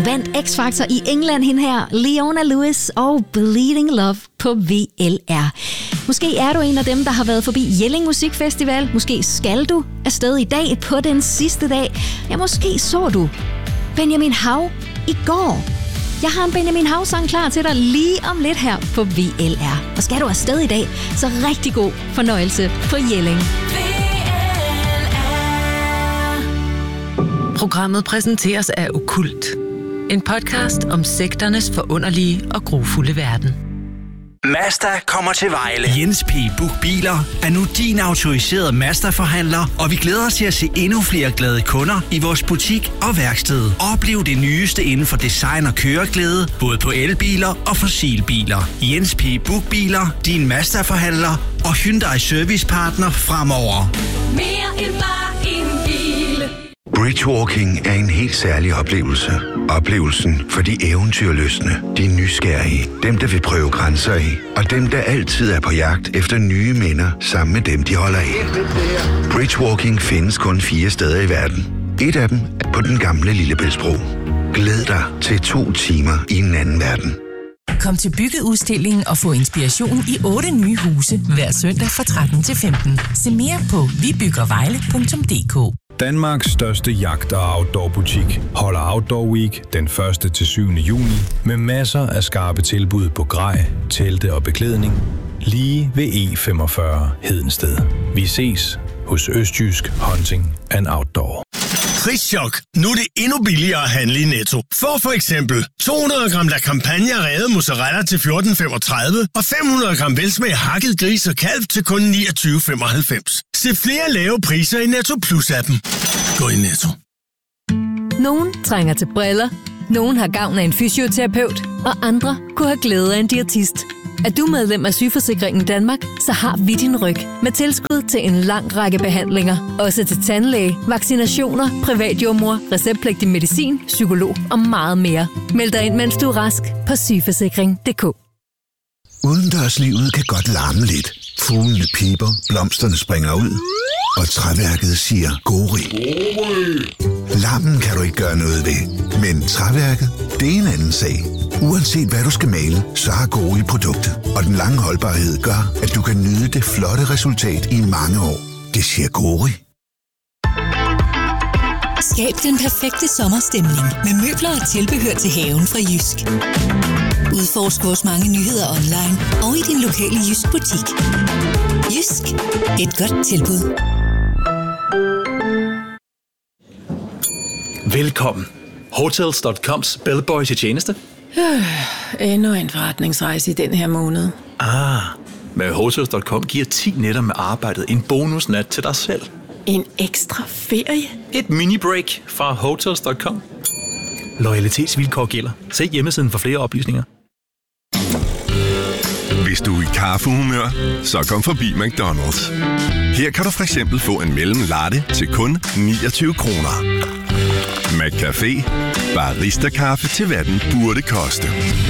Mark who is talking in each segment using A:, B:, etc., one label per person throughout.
A: vandt X-Factor i England, hende her, Leona Lewis og Bleeding Love på VLR. Måske er du en af dem, der har været forbi Jelling Musikfestival. Måske skal du afsted i dag på den sidste dag. Ja, måske så du Benjamin Hav i går. Jeg har en Benjamin Hav-sang klar til dig lige om lidt her på VLR. Og skal du afsted i dag, så rigtig god fornøjelse på Jelling.
B: Programmet præsenteres af Okkult. En podcast om sekternes forunderlige og grufulde verden.
C: Mazda kommer til Vejle. Jens P. Buch Biler er nu din autoriserede Mazda-forhandler, og vi glæder os til at se endnu flere glade kunder i vores butik og værksted. Oplev det nyeste inden for design og køreglæde, både på elbiler og fossilbiler. Jens P. Buch Biler, din Mazda-forhandler og Hyundai Servicepartner fremover.
D: Mere end bare en bil.
E: Bridgewalking er en helt særlig oplevelse. Oplevelsen for de eventyrlystne, de nysgerrige, dem der vil prøve grænser af, og dem der altid er på jagt efter nye minder sammen med dem de holder af. Bridgewalking findes kun 4 steder i verden. Et af dem er på den gamle Lillebæltsbro. Glæd dig til 2 timer i en anden verden.
B: Kom til Byggeudstillingen og få inspiration i 8 nye huse hver søndag fra 13 til 15. Se mere på vibyggervejle.dk.
F: Danmarks største jagt- og outdoor-butik holder Outdoor Week den 1. til 7. juni med masser af skarpe tilbud på grej, telte og beklædning lige ved E45 Hedensted. Vi ses hos Østjysk Hunting and Outdoor.
G: Prischok. Nu er det endnu billigere at handle i Netto. For eksempel 200 gram La Campagna revet mozzarella til 14,35 og 500 gram velsmag hakket gris og kalv til kun 29,95. Se flere lave priser i Netto Plus-appen. Gå i Netto.
H: Nogen trænger til briller, nogen har gavn af en fysioterapeut, og andre kunne have glæde af en diætist. Er du medlem af Sygeforsikringen Danmark, så har vi din ryg med tilskud til en lang række behandlinger. Også til tandlæge, vaccinationer, privatjordmor, receptpligtig medicin, psykolog og meget mere. Meld dig ind, mens du er rask på sygeforsikring.dk.
E: Udendørslivet kan godt larme lidt. Fuglene piper, blomsterne springer ud, og træværket siger gori. Larmen kan du ikke gøre noget ved, men træværket, det er en anden sag. Uanset hvad du skal male, så har Gori produktet, og den lange holdbarhed gør, at du kan nyde det flotte resultat i mange år. Det siger Gori.
I: Skab den perfekte sommerstemning med møbler og tilbehør til haven fra Jysk. Udforsk vores mange nyheder online og i din lokale Jysk butik. Jysk. Et godt tilbud.
J: Velkommen. Hotels.coms bellboy til tjeneste.
K: Endnu en forretningsrejse i den her måned.
J: Med Hotels.com giver 10 nætter med arbejdet en bonusnat til dig selv.
K: En ekstra ferie?
J: Et mini-break fra Hotels.com. Loyalitetsvilkår gælder. Se hjemmesiden for flere oplysninger.
L: Hvis du er i kaffehumør, så kom forbi McDonald's. Her kan du for eksempel få en mellemlatte til kun 29 kroner. McCafé. Barista-kaffe til hvad den burde koste.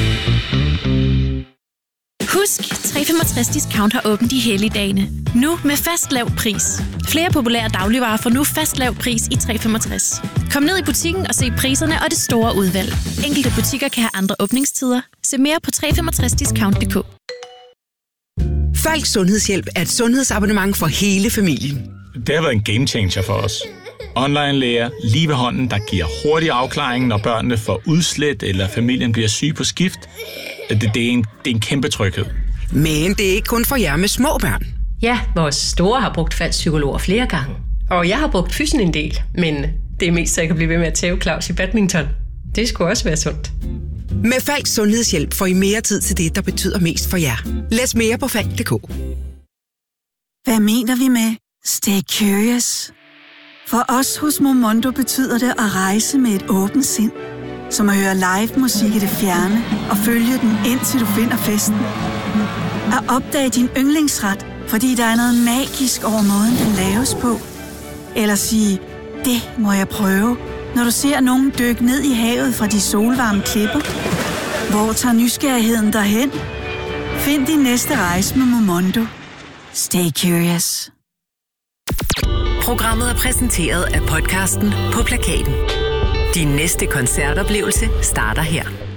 M: Husk, 365 Discount har åbent de helligdagene. Nu med fast lav pris. Flere populære dagligvarer får nu fast lav pris i 365. Kom ned i butikken og se priserne og det store udvalg. Enkelte butikker kan have andre åbningstider. Se mere på 365discount.dk.
N: Falk Sundhedshjælp er et sundhedsabonnement for hele familien.
O: Det har været en game changer for os. Online-læger lige ved hånden, der giver hurtig afklaring, når børnene får udslæt eller familien bliver syg på skift. Det er en kæmpe tryghed.
N: Men det er ikke kun for jer med små børn.
P: Ja, vores store har brugt Falks psykologer flere gange. Og jeg har brugt fysen en del, men det er mest så jeg kan blive ved med at tæve Claus i badminton. Det skulle også være sundt.
N: Med Falks Sundhedshjælp får I mere tid til det, der betyder mest for jer. Læs mere på falk.dk.
Q: Hvad mener vi med Stay Curious? For os hos Momondo betyder det at rejse med et åbent sind. Som at høre live musik i det fjerne og følge den indtil du finder festen. At opdage din yndlingsret, fordi der er noget magisk over måden, den laves på. Eller sige, det må jeg prøve, når du ser nogen dykke ned i havet fra de solvarme klipper. Hvor tager nysgerrigheden derhen? Find din næste rejse med Momondo. Stay curious.
B: Programmet er præsenteret af podcasten På Plakaten. Din næste koncertoplevelse starter her.